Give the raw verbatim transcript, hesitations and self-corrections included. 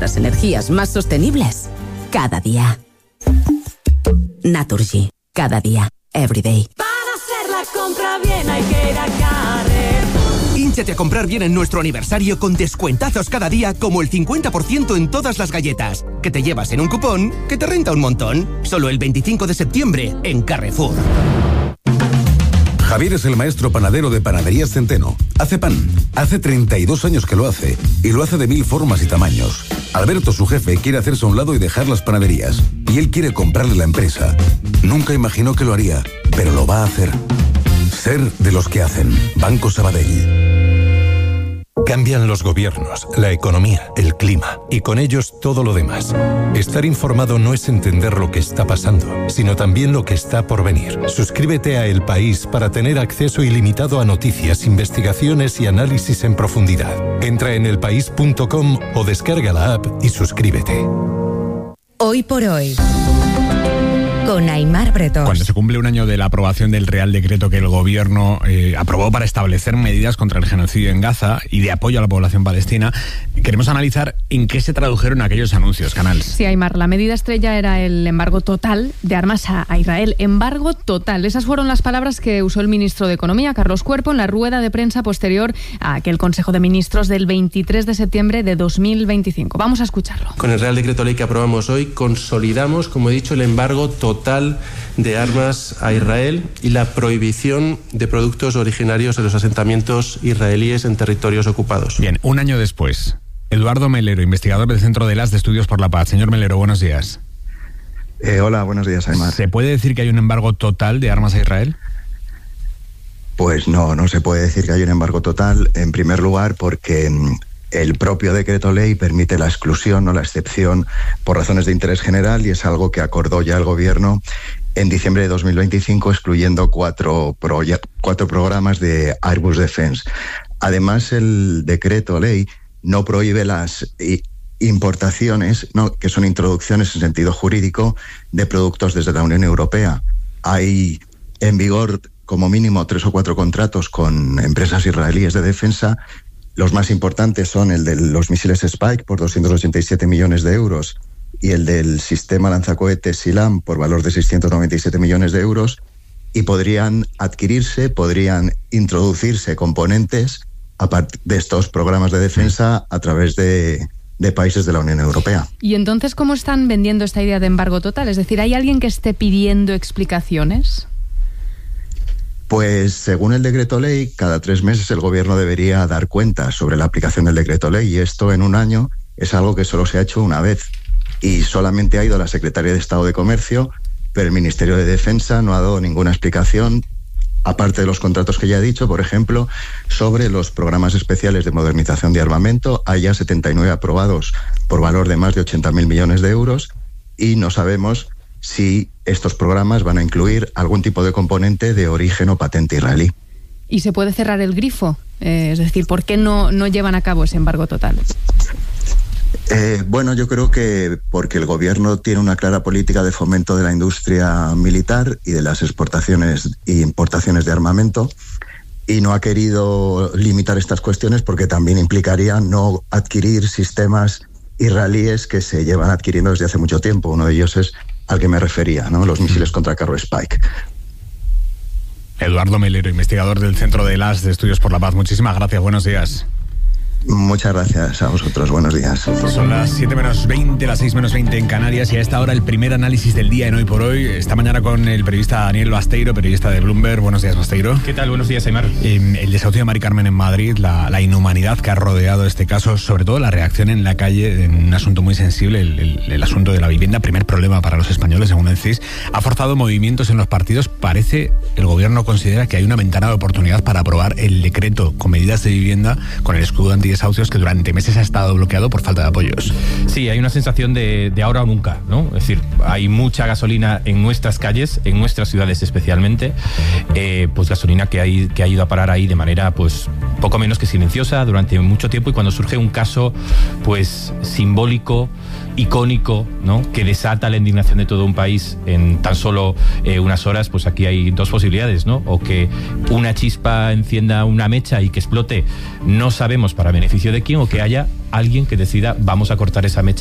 las energías más sostenibles cada día. Naturgy, cada día, every day. Para hacer la compra bien hay que ir a Carrefour. Hínchate a comprar bien en nuestro aniversario con descuentazos cada día, como el cincuenta por ciento en todas las galletas, que te llevas en un cupón que te renta un montón. Solo el veinticinco de septiembre en Carrefour. Javier es el maestro panadero de Panaderías Centeno. Hace pan. Hace treinta y dos años que lo hace. Y lo hace de mil formas y tamaños. Alberto, su jefe, quiere hacerse a un lado y dejar las panaderías. Y él quiere comprarle la empresa. Nunca imaginó que lo haría, pero lo va a hacer. Ser de los que hacen. Banco Sabadell. Cambian los gobiernos, la economía, el clima y con ellos todo lo demás. Estar informado no es entender lo que está pasando, sino también lo que está por venir. Suscríbete a El País para tener acceso ilimitado a noticias, investigaciones y análisis en profundidad. Entra en elpaís punto com o descarga la app y suscríbete. Hoy por hoy, con Aimar Bretós. Cuando se cumple un año de la aprobación del Real Decreto que el Gobierno eh, aprobó para establecer medidas contra el genocidio en Gaza y de apoyo a la población palestina, queremos analizar en qué se tradujeron aquellos anuncios, Canal. Sí, Aimar, la medida estrella era el embargo total de armas a, a Israel. Embargo total. Esas fueron las palabras que usó el ministro de Economía, Carlos Cuerpo, en la rueda de prensa posterior a aquel Consejo de Ministros del veintitrés de septiembre de dos mil veinticinco. Vamos a escucharlo. Con el Real Decreto Ley que aprobamos hoy, consolidamos, como he dicho, el embargo total total de armas a Israel y la prohibición de productos originarios de los asentamientos israelíes en territorios ocupados. Bien, un año después, Eduardo Melero, investigador del Centro de Las de Estudios por la Paz. Señor Melero, buenos días. Eh, hola, buenos días, Aimar. ¿Se puede decir que hay un embargo total de armas a Israel? Pues no, no se puede decir que hay un embargo total, en primer lugar porque el propio decreto ley permite la exclusión o la excepción por razones de interés general y es algo que acordó ya el Gobierno en diciembre de dos mil veinticinco, excluyendo cuatro, pro, cuatro programas de Airbus Defence. Además, el decreto ley no prohíbe las importaciones, no, que son introducciones en sentido jurídico de productos desde la Unión Europea. Hay en vigor como mínimo tres o cuatro contratos con empresas israelíes de defensa. Los más importantes son el de los misiles Spike por doscientos ochenta y siete millones de euros y el del sistema lanzacohetes SILAM por valor de seiscientos noventa y siete millones de euros, y podrían adquirirse, podrían introducirse componentes a partir de estos programas de defensa a través de, de países de la Unión Europea. ¿Y entonces cómo están vendiendo esta idea de embargo total? Es decir, ¿hay alguien que esté pidiendo explicaciones? Pues según el decreto ley, cada tres meses el Gobierno debería dar cuenta sobre la aplicación del decreto ley, y esto en un año es algo que solo se ha hecho una vez y solamente ha ido la Secretaría de Estado de Comercio, pero el Ministerio de Defensa no ha dado ninguna explicación, aparte de los contratos que ya he dicho, por ejemplo, sobre los programas especiales de modernización de armamento. Hay ya setenta y nueve aprobados por valor de más de ochenta mil millones de euros y no sabemos si estos programas van a incluir algún tipo de componente de origen o patente israelí. ¿Y se puede cerrar el grifo? Eh, es decir, ¿por qué no, no llevan a cabo ese embargo total? Eh, bueno, yo creo que porque el Gobierno tiene una clara política de fomento de la industria militar y de las exportaciones e importaciones de armamento, y no ha querido limitar estas cuestiones porque también implicaría no adquirir sistemas israelíes que se llevan adquiriendo desde hace mucho tiempo. Uno de ellos es al que me refería, ¿no? Los misiles contra carro Spike. Eduardo Melero, investigador del Centro de Las de Estudios por la Paz. Muchísimas gracias, buenos días. Muchas gracias a vosotros, buenos días. Son las siete menos veinte, las seis menos veinte en Canarias, y a esta hora el primer análisis del día en Hoy por Hoy. Esta mañana con el periodista Daniel Basteiro, periodista de Bloomberg. Buenos días, Basteiro. ¿Qué tal? Buenos días, Aimar. Eh, el desahucio de Mari Carmen en Madrid, la, la inhumanidad que ha rodeado este caso, sobre todo la reacción en la calle en un asunto muy sensible, el, el, el asunto de la vivienda, primer problema para los españoles, según el C I S, ha forzado movimientos en los partidos. Parece, el Gobierno considera que hay una ventana de oportunidad para aprobar el decreto con medidas de vivienda, con el escudo antidesahucios, que durante meses ha estado bloqueado por falta de apoyos. Sí, hay una sensación de, de ahora o nunca, ¿no? Es decir, hay mucha gasolina en nuestras calles, en nuestras ciudades especialmente, eh, pues gasolina que, hay, que ha ido a parar ahí de manera pues poco menos que silenciosa durante mucho tiempo, y cuando surge un caso pues simbólico icónico, ¿no?, que desata la indignación de todo un país en tan solo eh, unas horas, pues aquí hay dos posibilidades, ¿no? O que una chispa encienda una mecha y que explote, no sabemos para beneficio de quién, o que haya alguien que decida vamos a cortar esa mecha